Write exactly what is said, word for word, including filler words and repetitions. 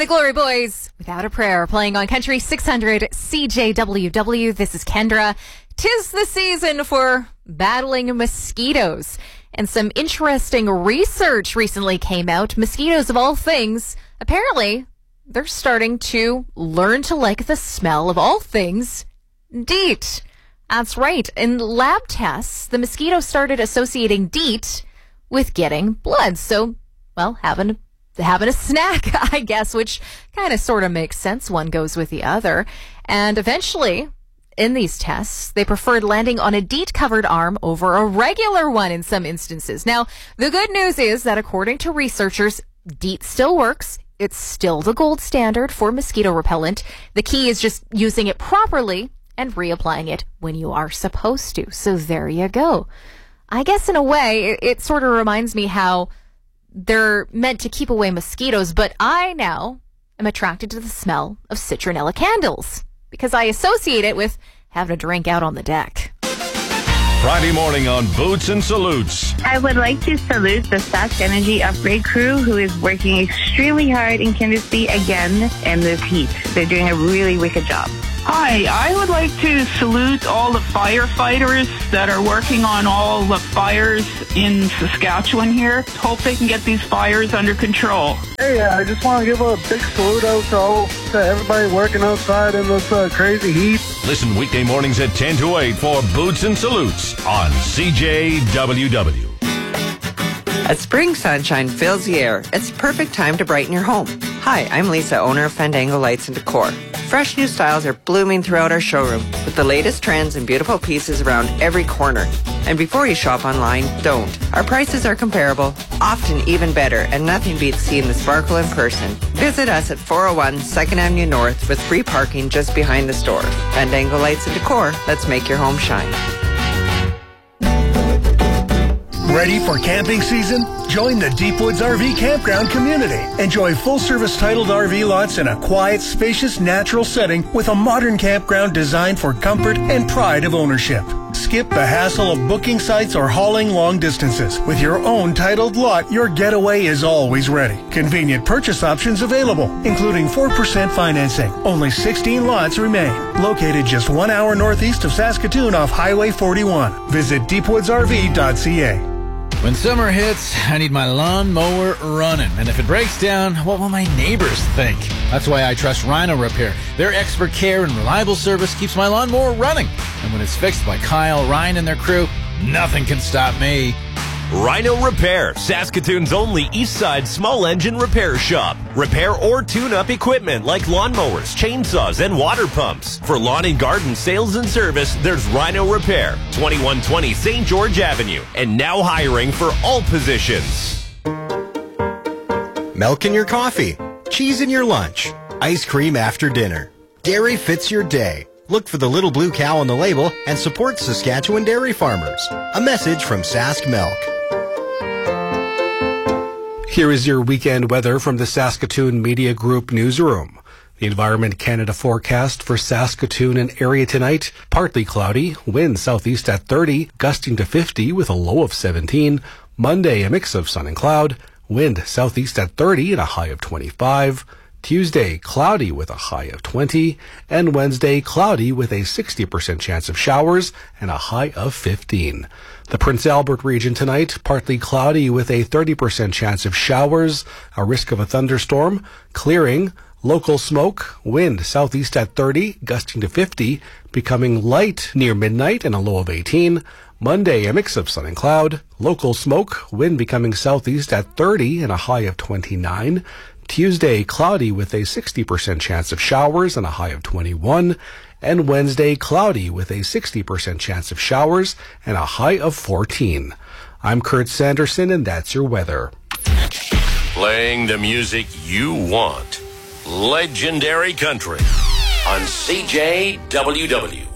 the Glory Boys, Without a Prayer, playing on Country six hundred C J W W. This is Kendra. 'Tis the season for battling mosquitoes. And some interesting research recently came out. Mosquitoes, of all things, apparently, they're starting to learn to like the smell of all things DEET. That's right. In lab tests, the mosquito started associating DEET with getting blood. So, well, having having a snack, I guess, which kind of sort of makes sense. One goes with the other. And eventually, in these tests, they preferred landing on a DEET-covered arm over a regular one in some instances. Now, the good news is that according to researchers, DEET still works. It's still the gold standard for mosquito repellent. The key is just using it properly and reapplying it when you are supposed to. So there you go. I guess in a way, it, it sort of reminds me how they're meant to keep away mosquitoes, but I now am attracted to the smell of citronella candles because I associate it with having a drink out on the deck. Friday morning on Boots and Salutes. I would like to salute the Sask Energy Upgrade crew who is working extremely hard in Kindersley again in this heat. They're doing a really wicked job. Hi, I would like to salute all the firefighters that are working on all the fires in Saskatchewan here. Hope they can get these fires under control. Hey, uh, I just want to give a big salute out to, all, to everybody working outside in this uh, crazy heat. Listen weekday mornings at ten to eight for Boots and Salutes on C J W W. As spring sunshine fills the air, it's the perfect time to brighten your home. Hi, I'm Lisa, owner of Fandango Lights and Decor. Fresh new styles are blooming throughout our showroom with the latest trends and beautiful pieces around every corner. And before you shop online, don't. Our prices are comparable, often even better, and nothing beats seeing the sparkle in person. Visit us at four oh one second Avenue North with free parking just behind the store. Fandango Lights and Decor, let's make your home shine. Ready for camping season? Join the Deepwoods R V Campground community. Enjoy full-service titled R V lots in a quiet, spacious, natural setting with a modern campground designed for comfort and pride of ownership. Skip the hassle of booking sites or hauling long distances. With your own titled lot, your getaway is always ready. Convenient purchase options available, including four percent financing. Only sixteen lots remain. Located just one hour northeast of Saskatoon off Highway forty-one. Visit deepwoods r v dot c a. When summer hits, I need my lawnmower running. And if it breaks down, what will my neighbors think? That's why I trust Rhino Repair. Their expert care and reliable service keeps my lawnmower running. And when it's fixed by Kyle, Ryan, and their crew, nothing can stop me. Rhino Repair, Saskatoon's only east side small engine repair shop. Repair or tune-up equipment like lawnmowers, chainsaws, and water pumps. For lawn and garden sales and service, there's Rhino Repair, twenty-one twenty Saint George Avenue, and now hiring for all positions. Milk in your coffee, cheese in your lunch, ice cream after dinner. Dairy fits your day. Look for the little blue cow on the label and support Saskatchewan dairy farmers. A message from Sask Milk. Here is your weekend weather from the Saskatoon Media Group newsroom. The Environment Canada forecast for Saskatoon and area tonight, partly cloudy, wind southeast at thirty, gusting to fifty with a low of seventeen. Monday, a mix of sun and cloud, wind southeast at thirty and a high of twenty-five. Tuesday, cloudy with a high of twenty, and Wednesday, cloudy with a sixty percent chance of showers and a high of fifteen. The Prince Albert region tonight, partly cloudy with a thirty percent chance of showers, a risk of a thunderstorm, clearing, local smoke, wind southeast at thirty, gusting to fifty, becoming light near midnight and a low of eighteen. Monday, a mix of sun and cloud, local smoke, wind becoming southeast at thirty and a high of twenty-nine. Tuesday, cloudy with a sixty percent chance of showers and a high of twenty-one. And Wednesday, cloudy with a sixty percent chance of showers and a high of fourteen. I'm Kurt Sanderson, and that's your weather. Playing the music you want. Legendary Country on C J W W.